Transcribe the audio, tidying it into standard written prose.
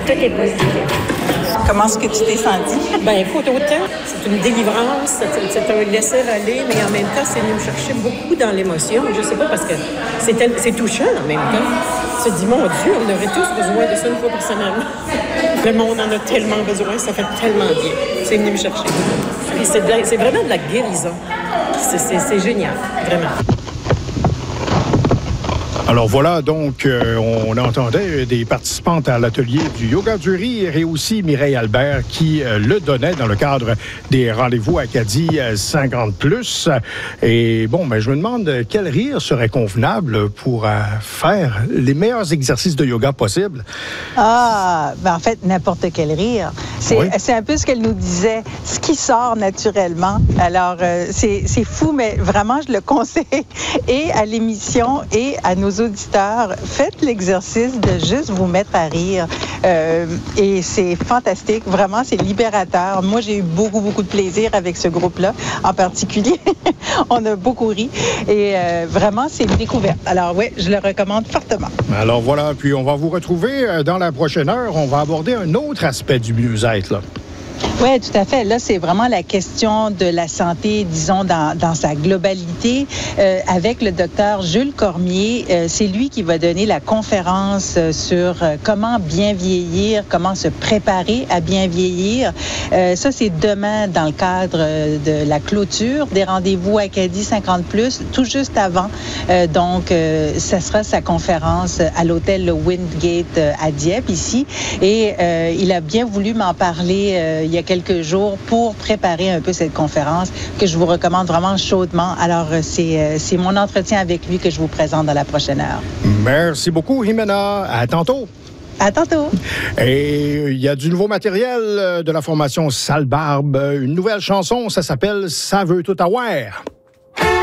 Tout est positif. Comment est-ce que tu t'es sentie? Ben écoute, autant c'est une délivrance, c'est un laisser-aller, mais en même temps, c'est venu me chercher beaucoup dans l'émotion. Je sais pas, parce que c'est touchant en même temps. Tu te dis, mon Dieu, on aurait tous besoin de ça une fois par semaine. Le monde en a tellement besoin, ça fait tellement bien. C'est venu me chercher. Et c'est vraiment de la guérison. C'est génial, vraiment. Alors voilà, donc, on entendait des participantes à l'atelier du yoga du rire et aussi Mireille Albert qui le donnait dans le cadre des rendez-vous Acadie 50+. Et bon, ben, je me demande quel rire serait convenable pour faire les meilleurs exercices de yoga possibles. Ah, ben en fait, n'importe quel rire. C'est un peu ce qu'elle nous disait, ce qui sort naturellement. Alors, c'est fou, mais vraiment, je le conseille et à l'émission et à nos auditeurs. Faites l'exercice de juste vous mettre à rire. Et c'est fantastique. Vraiment, c'est libérateur. Moi, j'ai eu beaucoup, beaucoup de plaisir avec ce groupe-là, en particulier. On a beaucoup ri. Et vraiment, c'est une découverte. Alors, oui, je le recommande fortement. Alors voilà, puis on va vous retrouver dans la prochaine heure. On va aborder un autre aspect du mieux-être, là. Oui, tout à fait. Là, c'est vraiment la question de la santé, disons, dans sa globalité. Avec le docteur Jules Cormier, c'est lui qui va donner la conférence sur comment bien vieillir, comment se préparer à bien vieillir. Ça, c'est demain dans le cadre de la clôture des rendez-vous Acadie 50+, tout juste avant. Donc, ça sera sa conférence à l'hôtel Windgate à Dieppe, ici. Et il a bien voulu m'en parler il y a quelques jours pour préparer un peu cette conférence que je vous recommande vraiment chaudement. Alors, c'est mon entretien avec lui que je vous présente dans la prochaine heure. Merci beaucoup, Jimena. À tantôt. À tantôt. Et il y a du nouveau matériel de la formation Sale Barbe. Une nouvelle chanson, ça s'appelle « Ça veut tout avoir ».